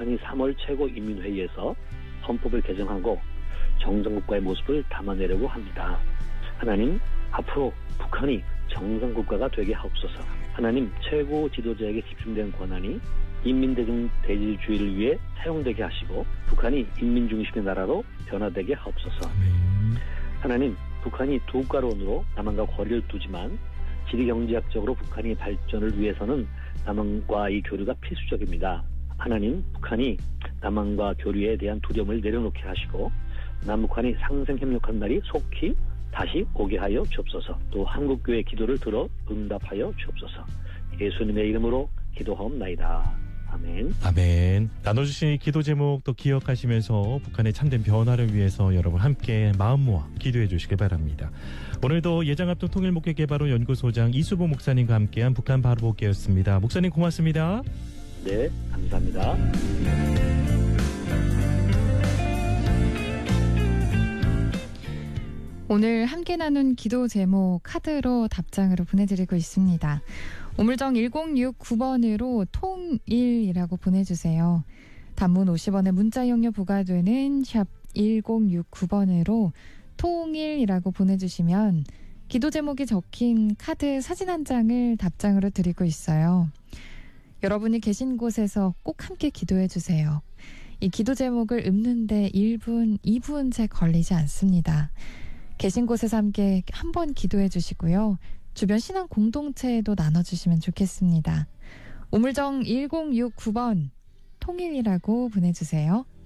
북한이 3월 최고인민회의에서 헌법을 개정하고 정상국가의 모습을 담아내려고 합니다. 하나님, 앞으로 북한이 정상국가가 되게 하옵소서. 하나님, 최고 지도자에게 집중된 권한이 인민대중주의를 위해 사용되게 하시고 북한이 인민중심의 나라로 변화되게 하옵소서. 하나님, 북한이 두 국가론으로 남한과 거리를 두지만 지리경제학적으로 북한이 발전을 위해서는 남한과의 교류가 필수적입니다. 하나님, 북한이 남한과 교류에 대한 두려움을 내려놓게 하시고 남북한이 상생협력한 날이 속히 다시 오게 하여 주옵소서. 또 한국교회 기도를 들어 응답하여 주옵소서. 예수님의 이름으로 기도하옵나이다. 아멘. 아멘. 나눠주신 기도 제목 또 기억하시면서 북한의 참된 변화를 위해서 여러분 함께 마음 모아 기도해 주시길 바랍니다. 오늘도 예장합동 통일목회개발원 연구소장 이수보 목사님과 함께한 북한 바로보기였습니다. 목사님 고맙습니다. 네, 감사합니다. 오늘 함께 나눈 기도 제목 카드로 답장으로 보내드리고 있습니다. 우물정 1069번으로 통일이라고 보내주세요. 단문 50원의 문자 이용료 부과되는 샵 1069번으로 통일이라고 보내주시면 기도 제목이 적힌 카드 사진 한 장을 답장으로 드리고 있어요. 여러분이 계신 곳에서 꼭 함께 기도해 주세요. 이 기도 제목을 읊는데 1분, 2분 채 걸리지 않습니다. 계신 곳에서 함께 한번 기도해 주시고요. 주변 신앙 공동체에도 나눠주시면 좋겠습니다. 우물정 1069번 통일이라고 보내주세요.